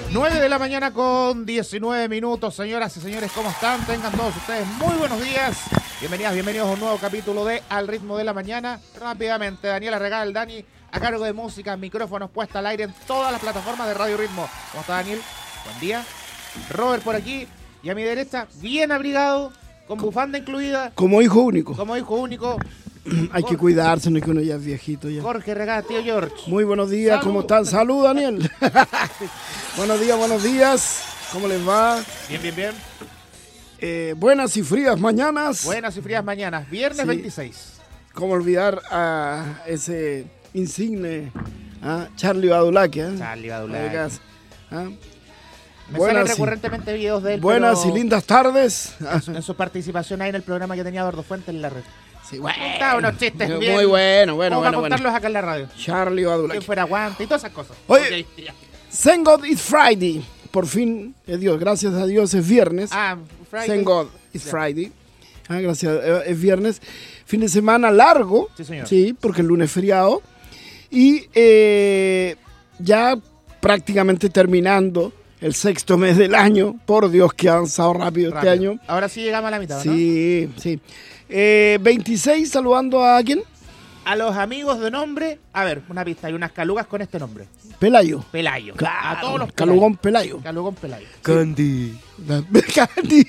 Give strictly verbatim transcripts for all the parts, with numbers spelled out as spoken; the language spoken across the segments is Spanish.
nueve de la mañana con diecinueve minutos, señoras y señores, ¿cómo están? Tengan todos ustedes muy buenos días. Bienvenidas, bienvenidos a un nuevo capítulo de Al Ritmo de la Mañana. Rápidamente, Daniela Regal, Dani, a cargo de música, micrófonos puesta al aire en todas las plataformas de Radio Ritmo. ¿Cómo está, Daniel? Buen día. Robert por aquí, y a mi derecha, bien abrigado, con bufanda incluida. Como hijo único. Como hijo único. Hay que cuidarse, no es que uno ya es viejito ya. Jorge Regal, tío George. Muy buenos días, Salud. ¿Cómo están? Salud, Daniel. Buenos días, buenos días. ¿Cómo les va? Bien, bien, bien. Eh, buenas y frías mañanas. Buenas y frías mañanas. Viernes Sí. veintiséis. ¿Cómo olvidar a ese insigne ¿ah? Charlie Badulaque? ¿eh? Charlie Badulaque. ¿Ah? Me Buenas salen y- recurrentemente videos de él. Buenas pero y lindas tardes. En su, en su participación ahí en el programa que tenía Eduardo Fuentes en la red. Sí, bueno. Contaba unos chistes Muy bien. bueno, bueno, Como para bueno, bueno. contarlos acá en la radio. Charlie Que Badulaque. fuera aguante y todas esas cosas. Oye. Ok, ya. Thank God it's Friday. Por fin, eh, Dios, gracias a Dios es viernes. Ah, Friday. Thank God it's Ya. Friday. Ah, gracias, eh, es viernes. Fin de semana largo. Sí, señor. Sí, porque el lunes es feriado. Y eh, ya prácticamente terminando el sexto mes del año. Por Dios, que ha avanzado rápido, Rápido. este año. Ahora sí llegamos a la mitad, ¿no? Sí, sí. Eh, veintiséis, saludando a quién? A los amigos de nombre. A ver, una pista. Hay unas calugas con este nombre. Pelayo. Pelayo. Claro, A todos los Calugón Pelayo. Calugón Pelayo. Candy. Candy.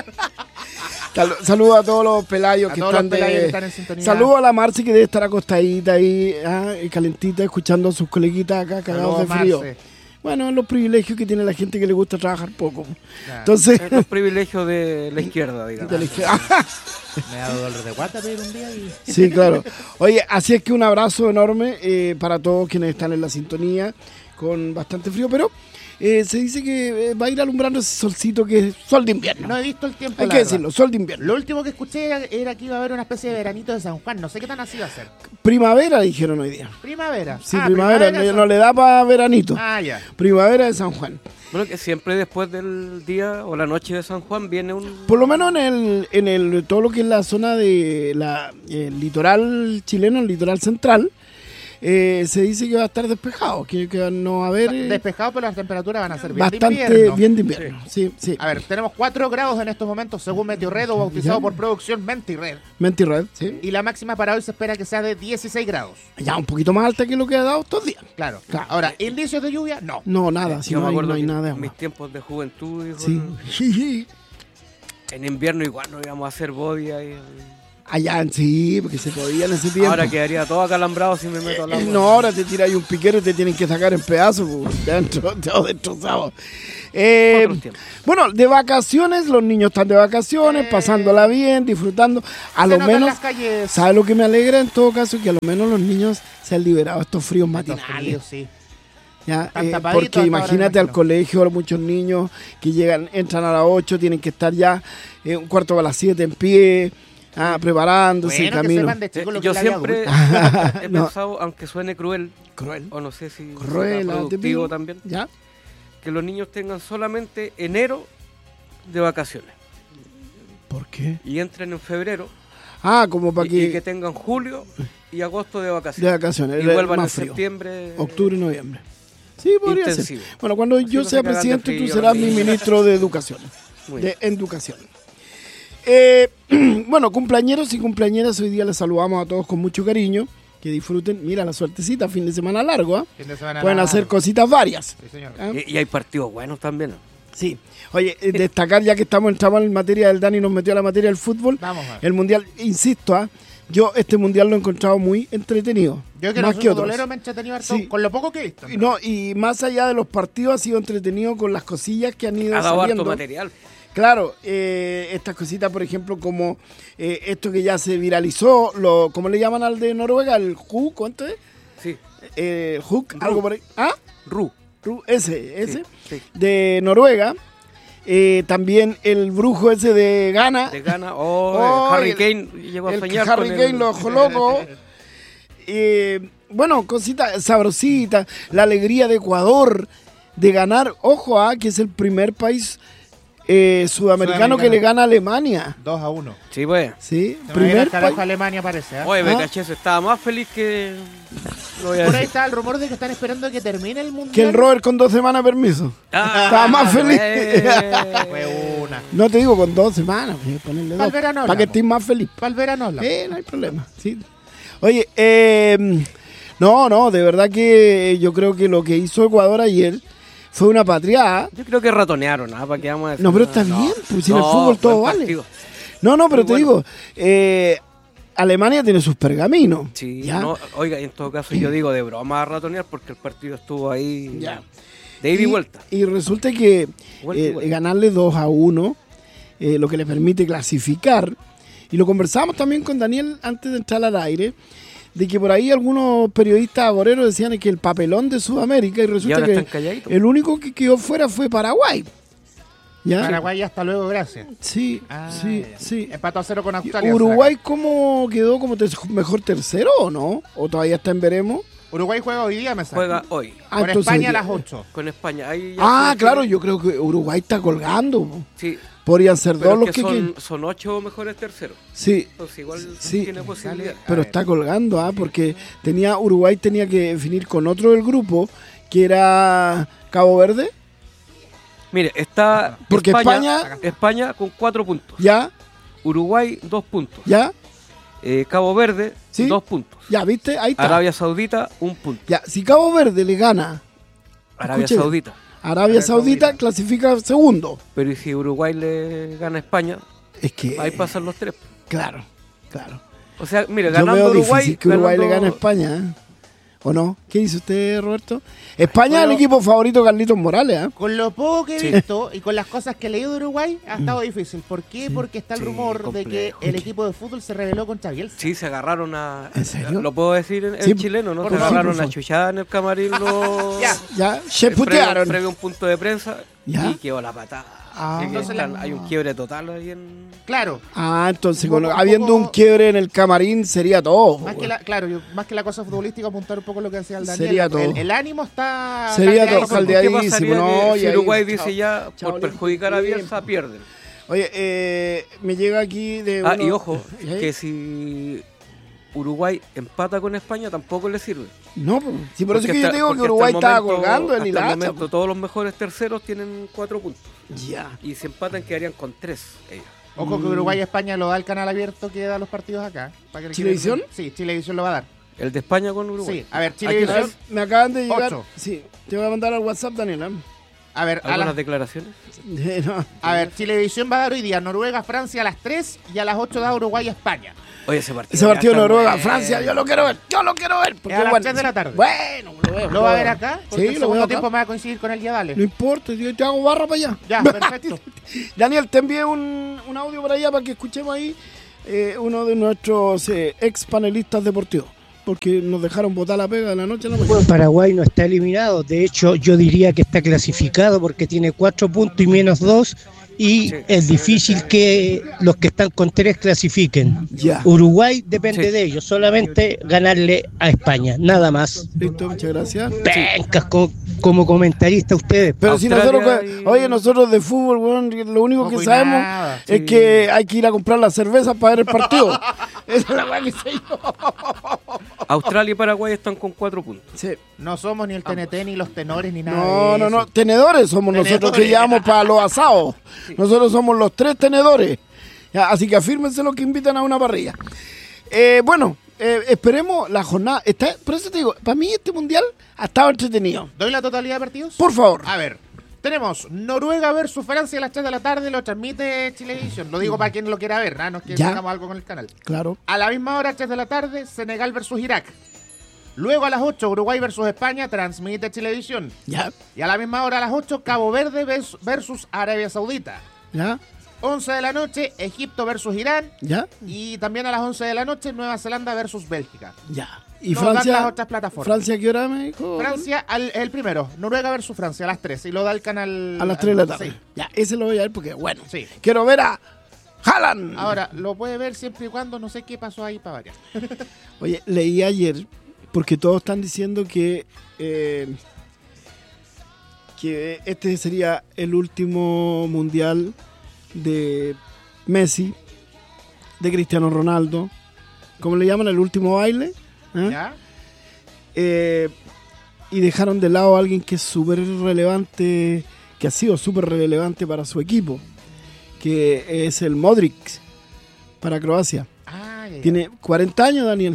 Sal- Saludos a todos los pelayos A que todos están los pelayos de... que están en sintonía. Saludos a la Marci que debe estar acostadita ahí, ah, y calentita, escuchando a sus coleguitas acá cagados Saludos, de frío. Marce. Bueno, es los privilegios que tiene la gente que le gusta trabajar poco. Ya. Entonces, Es los privilegios de la izquierda, digamos. de la izquierda. Me ha dado dolor de guata pedir un día y... Sí, claro. Oye, así es que un abrazo enorme eh, para todos quienes están en la sintonía, con bastante frío, pero eh, se dice que eh, va a ir alumbrando ese solcito que es sol de invierno. No he visto el tiempo, Hay la que verdad. decirlo, sol de invierno. Lo último que escuché era, era que iba a haber una especie de veranito de San Juan. No sé qué tan así va a ser. Primavera dijeron hoy día. Primavera. Sí, Ah, primavera, no, San- no le da para veranito. Ah, ya. Primavera de San Juan. Bueno, que siempre después del día o la noche de San Juan viene un... Por lo menos en el, en el todo lo que es la zona de la el litoral chileno, el litoral central, eh, se dice que va a estar despejado, que, que no va a haber eh, Despejado, pero las temperaturas van a ser bien de bastante invierno. bien de invierno. Sí, sí. A ver, tenemos cuatro grados en estos momentos según Meteorred o bautizado Ya. por producción Mentired. Mentired, sí. Y la máxima para hoy se espera que sea de dieciséis grados. Ya un poquito más alta que lo que ha dado estos días. Claro. Claro. Ahora, indicios de lluvia, no. No, nada, si Yo no me hay, acuerdo no hay que nada de en agua. mis tiempos de juventud, hijo, Sí. en invierno igual no íbamos a hacer bodia. Y, Allá, sí, porque se podía en ese tiempo. ahora quedaría todo acalambrado si me meto al Eh, agua. No, ahora te tiras un piquero y te tienen que sacar en pedazos, pues, dentro, todo destrozado. Eh, Otros tiempos. bueno, de vacaciones, los niños están de vacaciones, Eh. pasándola bien, disfrutando. A Se lo nota en menos, las calles. ¿sabes lo que me alegra en todo caso? Que a lo menos los niños se han liberado de estos fríos Estos matinales. fríos, sí. ¿Ya? Están Eh, tapaditos hasta porque ahora, imagínate me al imagino. colegio, muchos niños que llegan, entran a las ocho, tienen que estar ya eh, un cuarto a las siete en pie, ah, preparándose el Bueno, que camino. sepan de Eh, chicos lo que yo es la vida siempre adulta. he No. pensado, aunque suene cruel, Cruel. o no sé si Cruel, será ah, te productivo pido. también, ¿Ya? que los niños tengan solamente enero de vacaciones ¿Por qué? y entren en febrero Ah, como para y, que... y que tengan julio y agosto de de vacaciones. vacaciones, Y el- vuelvan en más frío. septiembre. Octubre y noviembre. Sí, podría Intensivo. ser. Bueno, cuando Así yo no se sea cagan de presidente, tú frío, serás ni- mi ministro de Educación. Muy De bien. Educación. Eh, bueno, cumpleañeros y cumpleañeras, hoy día les saludamos a todos con mucho cariño. Que disfruten. Mira la suertecita, fin de semana largo. ¿ah? Fin de semana Pueden largo. hacer cositas varias. Sí, señor. ¿ah? Y, y hay partidos buenos también, ¿no? Sí. Oye, eh, destacar ya que estamos entramos en materia del Dani, nos metió a la materia del fútbol. Vamos a ver. El mundial, insisto, ¿ah? Yo este mundial lo he encontrado muy entretenido. Yo que más no que soy otros. futbolero me he entretenido harto Sí. con lo poco que he visto. Y No, y más allá de los partidos ha sido entretenido con las cosillas que han ido Ha dado harto saliendo. material. Claro, eh, estas cositas, por ejemplo, como eh, esto que ya se viralizó, lo, ¿cómo le llaman al de Noruega? ¿El Hook? ¿Cuánto es? Sí. Eh, el Hook, Ru. algo por ahí. ¿Ah? Ru. Ru, ese, ese. Sí, sí. De Noruega. Eh, también el brujo ese de Ghana. De Ghana. Oh, Oh, Harry el- Kane llegó a el soñar Harry con Kane el- lo dejó loco. Eh, bueno, cositas sabrositas. La alegría de Ecuador de ganar. Ojo, ah, que es el primer país eh, sudamericano, Sudamericano. que le gana a Alemania. dos a uno. Sí, pues. Sí, Se me viene primer el carajo país. Alemania parece, ¿eh? Oye, Ah. Becachese estaba más feliz que... Lo voy a Por ahí decir. está el rumor de que están esperando que termine el mundial. Que el Robert con dos semanas de permiso. Ah, Estaba más feliz. eh. Fue una. No te digo con dos semanas, pues, ponerle Pa'l dos. verano Para que hablamos. estés más feliz. Para el verano hablamos. Eh, no hay problema. Sí. Oye, eh, no, no, de verdad que yo creo que lo que hizo Ecuador ayer fue una patriada. Yo creo que ratonearon, ¿ah? ¿Para qué vamos a decir? No, pero está bien, pues si en el fútbol todo buen vale. partido. No, no, pero Muy te bueno. digo, eh, Alemania tiene sus pergaminos. Sí, ¿ya? no, oiga, en todo caso yo digo de broma a ratonear porque el partido estuvo ahí Ya. de ida y, vuelta. Y resulta que Vuelta y eh, vuelta. ganarle dos a uno, eh, lo que le permite clasificar, y lo conversamos también con Daniel antes de entrar al aire, de que por ahí algunos periodistas aboreros decían que el papelón de Sudamérica, y Y resulta ahora que están calladitos. el único que quedó fuera fue Paraguay. ¿Ya? Paraguay, hasta luego, gracias. Sí, Ah, sí, ya. sí. Empató a cero con Australia. ¿Uruguay cómo quedó como ter- mejor tercero o no? ¿O todavía está en veremos? Uruguay juega hoy día, me saca. Juega hoy Ah, Con entonces España a ya- las ocho. con España. Ahí ya Ah, se claro, define. yo creo que Uruguay está colgando. po. Sí, Podrían ser pero dos los es que, que son, queden. son ocho mejores terceros. Sí, Entonces igual Sí. tiene posibilidad. pero A ver. está colgando, ¿ah? Porque tenía Uruguay tenía que definir con otro del grupo, que era Cabo Verde. Mire, está Porque España, España con cuatro puntos. Ya, Uruguay, dos puntos. ya, Eh, Cabo Verde, Sí. dos puntos. ya, ¿viste? Ahí está. Arabia Saudita, un punto. Ya, si Cabo Verde le gana Arabia Escuche. Saudita. Arabia Arabia Saudita, Saudita. clasifica segundo. Pero ¿y si Uruguay le gana a España? Es que, Ahí pasan los tres. claro, claro. O sea, mire, Yo ganando veo Uruguay... difícil que Uruguay le ganando- gane a España, ¿eh? ¿O no? ¿Qué dice usted, Roberto? España es el Bueno. equipo favorito de Carlitos Morales, ¿eh? Con lo poco que he Sí. visto y con las cosas que he leído de Uruguay, ha estado difícil. ¿Por qué? Porque está el Sí, rumor de que complejo. el equipo de fútbol se rebeló contra Bielsa. Sí, se agarraron a... ¿En serio? Lo puedo decir en, en Sí, chileno, ¿no? por Se favor, agarraron por a favor. chuchada en el camarín los... Ya. Ya, se previo, putearon. previo a un punto de prensa Ya. y quedó la patada. Ah. Así que Entonces están- la- hay un quiebre total ahí en... Claro. Ah, entonces, Un poco- con- un habiendo poco- un quiebre en el camarín, sería todo. Más que la, claro, yo- más que la cosa futbolística, apuntar un poco lo que decía el Daniel. Sería el, todo. el ánimo está. Sería todo caldeadísimo. caldeadísimo. ¿Qué pasaría no, que y si ahí- Uruguay chao. dice ya, Chao, por perjudicar a tiempo. Bielsa, pierden? Oye, eh, me llega aquí de. Ah, uno- y ojo, ¿Eh? que si Uruguay empata con España tampoco le sirve. No, pues, sí, por eso es Porque que yo hasta- te digo que porque hasta Uruguay el estaba momento- colgando en hasta el el hacha, momento todos los mejores terceros tienen cuatro puntos. pues. Ya. Y si empatan quedarían con tres ellos. Ojo Mm. que Uruguay y España lo da el canal abierto que da los partidos acá. Para que el ¿Chilevisión? que- Sí, Chilevisión lo va a dar. El de España con Uruguay. Sí, a ver, Aquí A ver, Chilevisión. me acaban de llegar. Ocho. Sí, te voy a mandar al WhatsApp, Daniela. A ver, a, ¿Algunas la- declaraciones? Eh, no. a ver, Chilevisión va a dar hoy día Noruega, Francia a las tres y a las ocho da Uruguay, España. Oye, ese partido. Ese partido ya está Noruega, bueno. Francia, yo lo quiero ver, yo lo quiero ver. porque Es a las bueno, tres de la tarde. Bueno, lo veo. ¿Lo va a ver acá? Porque Sí, el lo segundo veo acá. tiempo me va a coincidir con el día, dale. No importa, yo te hago barra para allá. Ya, perfecto. Daniel, te envié un, un audio para allá para que escuchemos ahí eh, uno de nuestros eh, ex panelistas deportivos. Porque nos dejaron botar la pega de la noche a la mañana. Bueno, Paraguay no está eliminado, de hecho yo diría que está clasificado porque tiene cuatro puntos y menos dos y Sí. es difícil que los que están con tres clasifiquen. Ya. Uruguay depende Sí. de ellos, solamente ganarle a España, nada más. Listo, muchas gracias. Pencas co- como comentarista ustedes. Pero si Australia nosotros, y- oye, nosotros de fútbol, weón, lo único Poco que y sabemos nada. es Sí. que hay que ir a comprar las cervezas para ver el partido. Esa es la weá que sé yo. Australia y Paraguay están con cuatro puntos. Sí. No somos ni el T N T, ni los tenores, ni nada. No, de no, eso. no. Tenedores somos nosotros que Tenedores. llevamos para los asados. Nosotros somos los tres tenedores. Ya, así que afírmense los que invitan a una parrilla. Eh, bueno, eh, esperemos la jornada. Está, por eso te digo, para mí este mundial ha estado entretenido. ¿Doy la totalidad de partidos? Por favor. A ver, tenemos Noruega versus Francia a las tres de la tarde, lo transmite Chilevisión. Lo digo para quien lo quiera ver, ¿no? No es que Ya. hagamos algo con el canal. Claro. A la misma hora, tres de la tarde, Senegal versus Irak. Luego a las ocho, Uruguay versus España, transmite Chilevisión. Ya, Y a la misma hora, a las ocho, Cabo Verde vers- versus Arabia Saudita. ya, once de la noche, Egipto versus Irán. ya, Y también a las once de la noche, Nueva Zelanda versus Bélgica. ya. ¿Y No dan Francia? las otras plataformas. ¿Francia qué hora me dijo? Francia, al- el primero. Noruega versus Francia a las tres. Y lo da el canal... A las tres de la tarde. Sí. Ya, ese lo voy a ver porque, bueno, Sí. quiero ver a Haaland. Ahora, lo puede ver siempre y cuando, no sé qué pasó ahí para variar. Oye, leí ayer, porque todos están diciendo que, eh, que este sería el último mundial de Messi, de Cristiano Ronaldo, ¿cómo le llaman? El último baile. ¿eh? ¿Ya? Eh, y dejaron de lado a alguien que es súper relevante, que ha sido súper relevante para su equipo, que es el Modric para Croacia. Ah, ya, ya. Tiene cuarenta años, Daniel.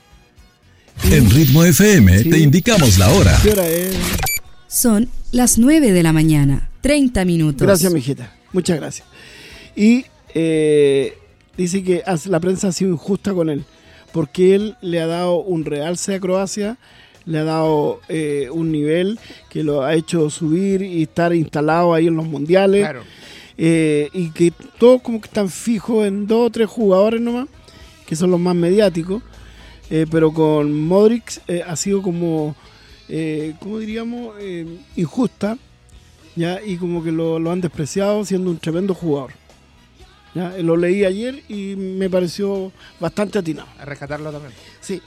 En Ritmo F M Sí. te indicamos la hora. ¿Qué hora es? Son las nueve de la mañana, treinta minutos. Gracias, mijita. Muchas gracias. Y eh, dice que has- la prensa ha sido injusta con él, porque él le ha dado un realce a Croacia, le ha dado eh, un nivel que lo ha hecho subir y estar instalado ahí en los mundiales. Claro. Eh, y que todos como que están fijos en dos o tres jugadores nomás, que son los más mediáticos. Eh, pero con Modric eh, ha sido como, eh, ¿cómo diríamos? Eh, injusta, ¿ya? Y como que lo, lo han despreciado siendo un tremendo jugador. ¿Ya? Eh, Lo leí ayer y me pareció bastante atinado. A rescatarlo también. Sí.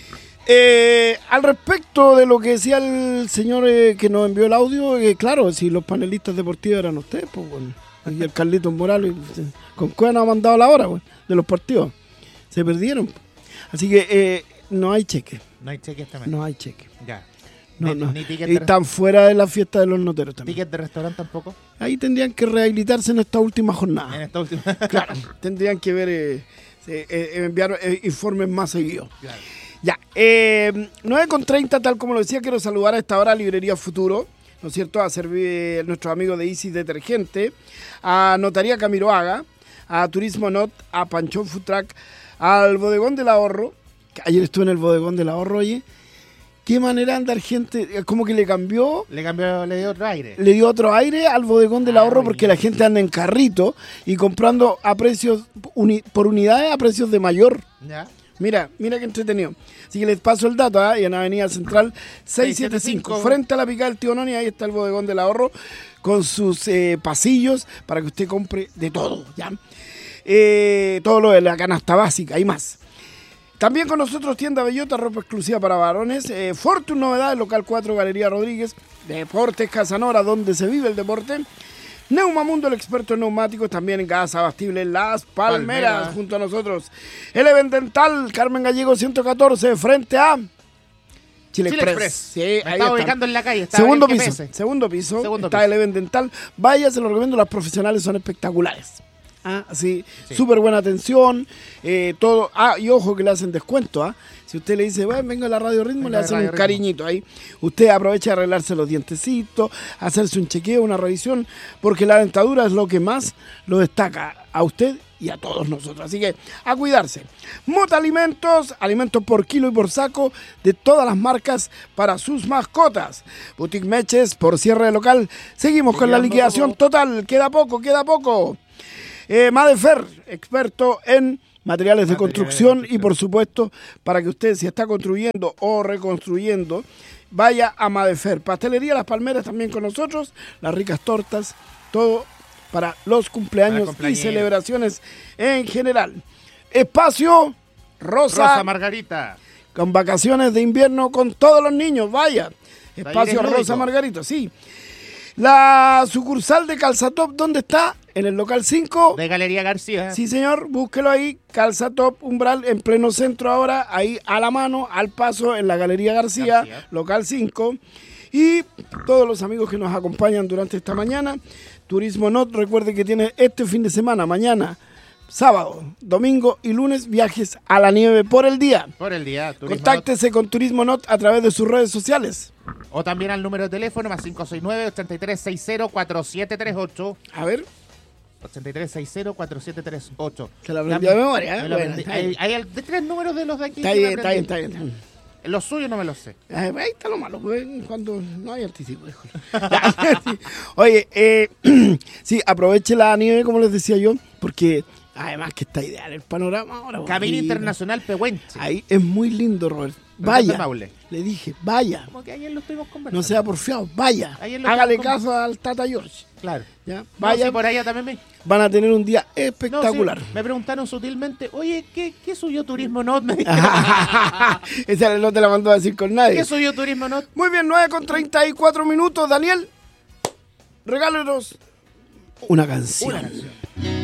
Eh, al respecto de lo que decía el señor eh, que nos envió el audio, eh, claro, si los panelistas deportivos eran ustedes, pues bueno, y el Carlitos Morales, eh, con cuál nos ha mandado la hora, pues, de los partidos. Se perdieron. Así que eh, no hay cheque, No hay cheques también. no hay cheque. Ya. No, Ni- no. Ni ticket Y de, están fuera de la fiesta de los noteros también. ticket de restaurante tampoco. Ahí tendrían que rehabilitarse en esta última En jornada. esta última. Claro, tendrían que ver, eh, eh, eh, enviar eh, informes más seguidos. Claro. Ya, eh, nueve con treinta, tal como lo decía, quiero saludar a esta hora a Librería Futuro, ¿no es cierto? A servir nuestros amigos de Easy Detergente, a Notaría Camiroaga, a Turismo Not, a Panchón Food Truck, al Bodegón del Ahorro, que ayer estuve en el Bodegón del Ahorro, oye, qué manera de andar gente, como que le cambió, Le cambió, le dio otro aire. le dio otro aire al Bodegón del Ah, Ahorro muy porque bien. la gente anda en carrito y comprando a precios, uni- por unidades a precios de mayor. Ya. Mira, mira qué entretenido. Así que les paso el dato, ¿ah? Y en Avenida Central seiscientos setenta y cinco, seiscientos setenta y cinco. frente a la Picada del Tío Noni, ahí está el Bodegón del Ahorro, con sus eh, pasillos para que usted compre de todo, ¿ya? Eh, todo lo de la canasta básica y más. También con nosotros Tienda Bellota, ropa exclusiva para varones. Eh, Fortune Novedades, local cuatro, Galería Rodríguez. Deportes Casanora, donde se vive el deporte. Neumamundo, el experto en neumáticos, también en gas abastible Las Palmeras, Palmera. junto a nosotros. Eleven Dental, Carmen Gallego ciento catorce, frente a Chile, Chile Express. Express. Sí, Me ahí estaba está. ubicando en la calle. estaba Segundo en el piso, G P S. segundo piso, Segundo está piso. Eleven Dental. Vaya, se lo recomiendo, las profesionales son espectaculares. Ah, así, Sí. súper buena atención, eh, todo. Ah, y ojo que le hacen descuento, ¿ah? Si usted le dice, bueno, venga a la Radio Ritmo, Venga le a la hacen Radio un Ritmo. cariñito ahí. Usted aprovecha de arreglarse los dientecitos, hacerse un chequeo, una revisión, porque la dentadura es lo que más lo destaca a usted y a todos nosotros. Así que a cuidarse. Mota Alimentos, alimentos por kilo y por saco de todas las marcas para sus mascotas. Boutique Meches por cierre de local. Seguimos con la Quedando liquidación poco. total. Queda poco, queda poco. Eh, Madefer, experto en materiales de Materiales de construcción y construcción. por supuesto para que usted si está construyendo o reconstruyendo vaya a Madefer. Pastelería Las Palmeras también con nosotros, las ricas tortas, todo para los cumpleaños y cumpleañeros. celebraciones en general. Espacio Rosa, Rosa Margarita. con vacaciones de invierno con todos los niños, vaya. Espacio Talleres Rosa lúdicos. Margarita, sí. La sucursal de Calzatop, ¿dónde está? En el local cinco. De Galería García. Sí, señor, búsquelo ahí, Calzatop Umbral, en pleno centro ahora, ahí a la mano, al paso, en la Galería García, García. local cinco. Y todos los amigos que nos acompañan durante esta mañana, Turismo Not, recuerde que tiene este fin de semana, mañana, sábado, domingo y lunes, viajes a la nieve por el día. Por el día. Turismo Contáctese con Turismo Not a través de sus redes sociales. Not. O también al número de teléfono más cinco seis nueve, ocho tres seis cero, cuatro siete tres ocho. A ver, ocho tres seis cero, cuatro siete tres ocho. se la aprendí de memoria, ¿eh? Me lo Bueno, aprendí. está bien. hay, hay al- de tres números de los de aquí. está que me bien, está bien, aprendí. está bien. Está bien. Los suyos no me los sé. Ahí está lo malo, pues, cuando no hay anticipo. híjole. Ya, sí. Oye, eh, sí, aproveche la nieve, como les decía yo, porque además que está ideal el panorama ahora. Camino porque Internacional Pehuenche. Ahí es muy lindo, Robert. Retorno Vaya, del Maule. le dije, vaya, Como que ayer lo estuvimos conversando. no sea porfiado, vaya. Ayer lo Hágale estuvimos caso al Tata George. Claro. ¿Ya? No, Vaya, sí, por allá también me... van a tener un día No, espectacular. sí, me preguntaron sutilmente, oye, ¿qué, qué subió Turismo Not? Me dijo. Esa no te la mandó a decir con nadie. ¿Qué subió Turismo Not? Muy bien, nueve con treinta y cuatro minutos, Daniel. regálenos una canción. Una canción.